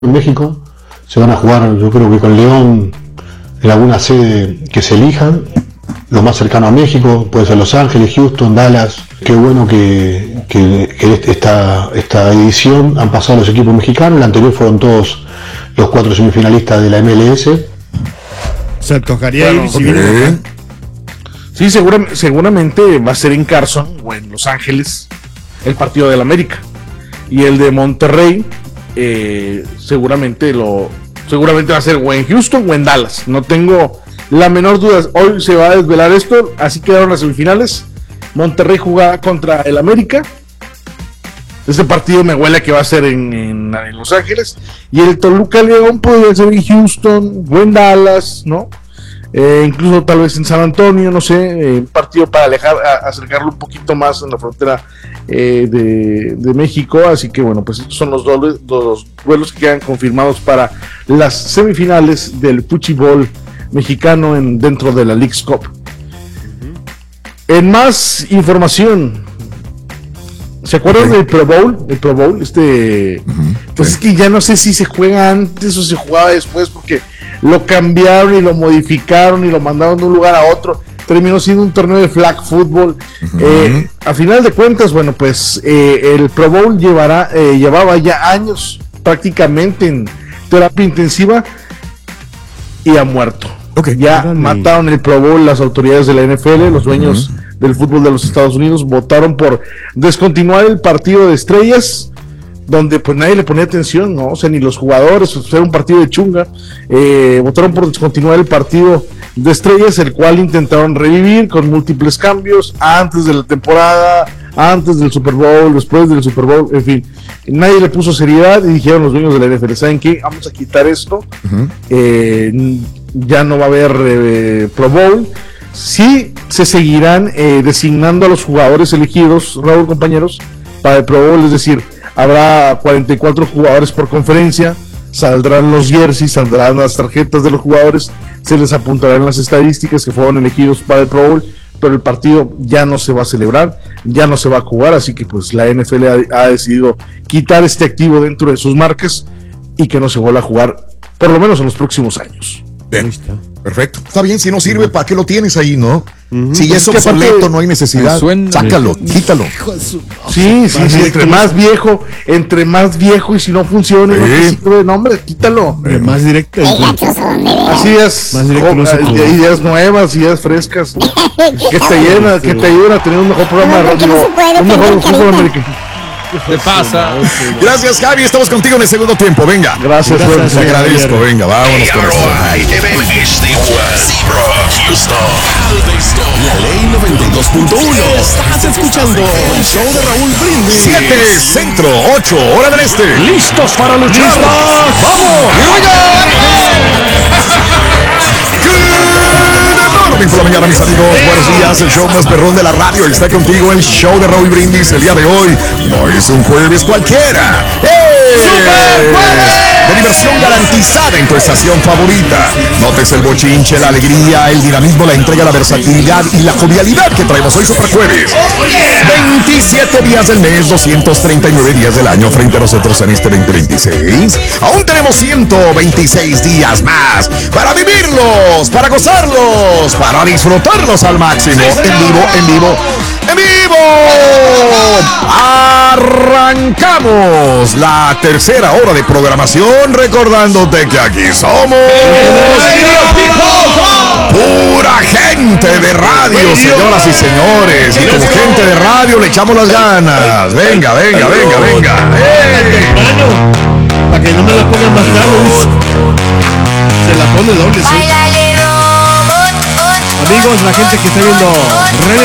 en México. Se van a jugar, yo creo que con León, en alguna sede que se elijan. Lo más cercano a México, puede ser Los Ángeles, Houston, Dallas. Qué bueno que esta edición han pasado los equipos mexicanos. La anterior fueron todos los 4 semifinalistas de la MLS. Se antojaría ir si viene. Sí, seguramente va a ser en Carson o en Los Ángeles el partido del América. Y el de Monterrey seguramente va a ser o en Houston o en Dallas. No tengo la menor duda. Hoy se va a desvelar esto. Así quedaron las semifinales. Monterrey jugará contra el América. Este partido me huele a que va a ser en Los Ángeles. Y el Toluca León podría ser en Houston o en Dallas, ¿no? Incluso tal vez en San Antonio, no sé, partido para acercarlo un poquito más en la frontera de México. Así que bueno, pues estos son los duelos que quedan confirmados para las semifinales del fútbol mexicano dentro de la Leagues Cup. En más información, ¿se acuerdan del Pro Bowl? El Pro Bowl, pues es que ya no sé si se juega antes o se jugaba después, porque lo cambiaron y lo modificaron y lo mandaron de un lugar a otro. Terminó siendo un torneo de flag football. A final de cuentas, bueno, pues el Pro Bowl llevaba ya años prácticamente en terapia intensiva y ha muerto. Ya mataron el Pro Bowl las autoridades de la NFL, los dueños del fútbol de los Estados Unidos votaron por descontinuar el partido de estrellas, donde pues nadie le ponía atención, ¿no? O sea, ni los jugadores, era un partido de chunga. Votaron por descontinuar el partido de estrellas, el cual intentaron revivir con múltiples cambios antes de la temporada, antes del Super Bowl, después del Super Bowl, en fin. Nadie le puso seriedad y dijeron los dueños de la NFL, ¿saben qué? Vamos a quitar esto. Ya no va a haber Pro Bowl. Sí se seguirán designando a los jugadores elegidos, Raúl, compañeros, para el Pro Bowl, es decir, habrá 44 jugadores por conferencia, saldrán los jerseys, saldrán las tarjetas de los jugadores, se les apuntarán las estadísticas que fueron elegidos para el Pro Bowl, pero el partido ya no se va a celebrar, ya no se va a jugar, así que pues la NFL ha decidido quitar este activo dentro de sus marcas y que no se vuelva a jugar por lo menos en los próximos años. Bien, perfecto. Está bien, si no sirve, ¿para qué lo tienes ahí, no? Si ya es obsoleto, no hay necesidad. Sácalo, quítalo. Sí, entre más viejo y si no funciona, no, hombre, quítalo. Más directo. Así es. Más directo, ideas nuevas, ideas frescas. que te ayuden a tener un mejor programa de radio, un mejor fútbol americano. ¿Qué pasa? Gracias, Javi. Estamos contigo en el segundo tiempo. Venga. Gracias. Te agradezco. Venga, vámonos con esto. La Ley 92.1. Estás escuchando el show de Raúl Brindis. 7 Centro, 8 Hora del Este. ¿Listos para luchar? ¡Vamos! Por la mañana, mis amigos, buenos días. El show más perrón de la radio está contigo. El show de Raúl Brindis el día de hoy. No es un jueves cualquiera. De diversión garantizada en tu estación favorita. Notes el bochinche, la alegría, el dinamismo, la entrega, la versatilidad y la jovialidad que traemos hoy Super Jueves. 27 días del mes, 239 días del año frente a nosotros en este 2026. Aún tenemos 126 días más para vivirlos, para gozarlos, para disfrutarlos al máximo. En vivo. Arrancamos la tercera hora de programación, recordándote que aquí somos pura gente de radio, señoras y señores, y como gente de radio le echamos las ganas. Venga. Para que no me la pongan más tarde, se la pone doble. Amigos, la gente que está viendo